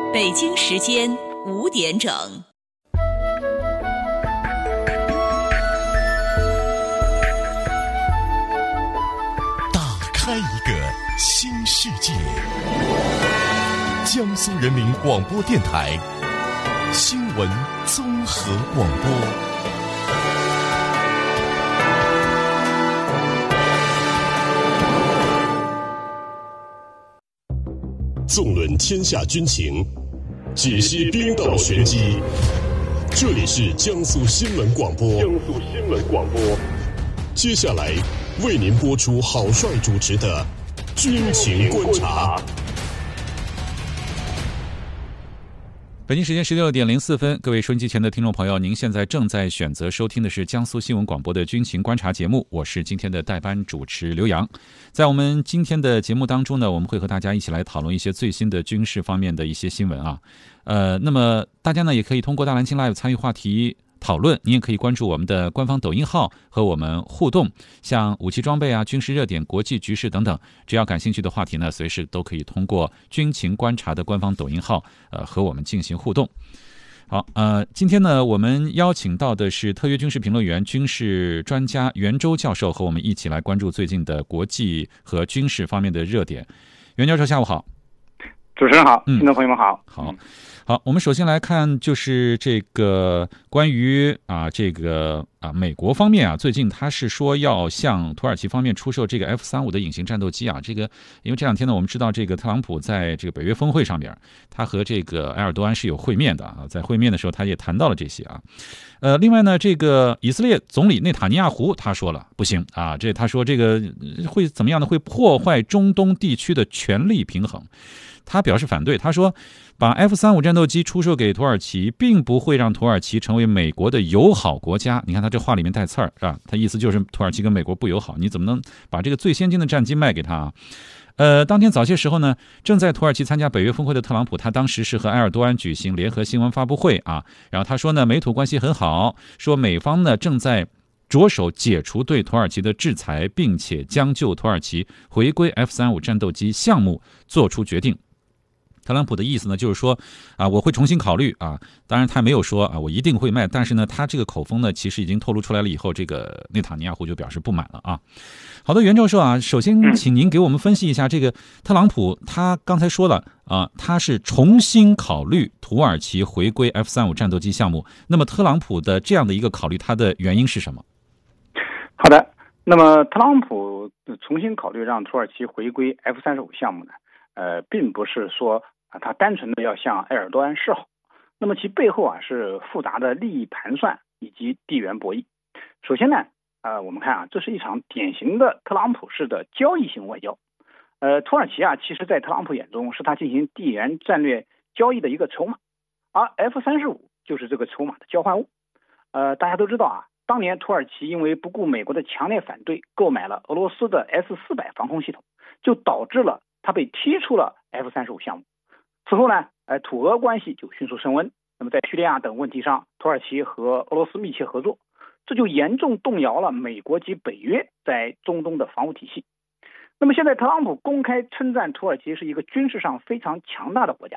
北京时间5点整。 打开一个新世界。江苏人民广播电台新闻综合广播。纵论天下军情，解析兵道玄机。这里是江苏新闻广播。接下来为您播出郝帅主持的军情观察。 北京时间16点04分，各位收音机前的听众朋友，您现在正在选择收听的是江苏新闻广播的军情观察节目，我是今天的代班主持刘洋。在我们今天的节目当中呢，我们会和大家一起来讨论一些最新的军事方面的一些新闻啊。那么大家呢也可以通过大蓝鲸 Live 参与话题讨论，你也可以关注我们的官方抖音号和我们互动，像武器装备啊、军事热点、国际局势等等，只要感兴趣的话题呢，随时都可以通过军情观察的官方抖音号和我们进行互动。好，今天呢，我们邀请到的是特约军事评论员、军事专家袁周教授，和我们一起来关注最近的国际和军事方面的热点。袁教授，下午好。 主持人好，听众朋友们好。 好，我们首先来看，就是这个关于美国方面啊，最近他是说要向土耳其方面出售这个 F-35的隐形战斗机啊。这个因为这两天呢，我们知道这个特朗普在这个北约峰会上边，他和这个埃尔多安是有会面的啊，在会面的时候他也谈到了这些啊。另外呢，这个以色列总理内塔尼亚胡他说了不行啊，他说这个会怎么样呢？会破坏中东地区的权力平衡。他表示反对，他说把 F-35战斗机出售给土耳其并不会让土耳其成为美国的友好国家。你看他这话里面带刺儿，是吧？他意思就是土耳其跟美国不友好，你怎么能把这个最先进的战机卖给他啊？当天早些时候呢，正在土耳其参加北约峰会的特朗普，他当时是和埃尔多安举行联合新闻发布会啊，然后他说呢，美土关系很好，说美方呢正在着手解除对土耳其的制裁，并且将就土耳其回归 F-35战斗机项目做出决定。特朗普的意思呢，就是说啊，我会重新考虑啊。当然，他没有说啊，我一定会卖。但是呢，他这个口风呢，其实已经透露出来了。以后，这个内塔尼亚胡就表示不满了啊。好的，袁教授啊，首先请您给我们分析一下这个特朗普，他刚才说了啊，他是重新考虑土耳其回归 F-35战斗机项目。那么，特朗普的这样的一个考虑，他的原因是什么？ 好的，那么特朗普重新考虑让土耳其回归 F-35项目呢？并不是说他单纯的要向埃尔多安示好，那么其背后是复杂的利益盘算以及地缘博弈。首先呢，我们看这是一场典型的特朗普式的交易型外交。土耳其其实在特朗普眼中是他进行地缘战略交易的一个筹码，而 F-35就是这个筹码的交换物。大家都知道当年土耳其因为不顾美国的强烈反对，购买了俄罗斯的 S-400防空系统，就导致了他被踢出了 F-35项目。此后呢，土俄关系就迅速升温。那么在叙利亚等问题上，土耳其和俄罗斯密切合作，这就严重动摇了美国及北约在中东的防务体系。那么现在特朗普公开称赞土耳其是一个军事上非常强大的国家，